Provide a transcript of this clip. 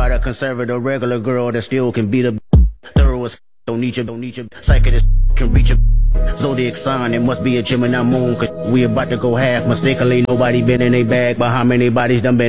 a conservative regular girl that still can beat a thorough as don't need your psychic can reach a zodiac sign. It must be a Gemini moon, cause we about to go half. Mistakenly, nobody been in a bag, but how many bodies done been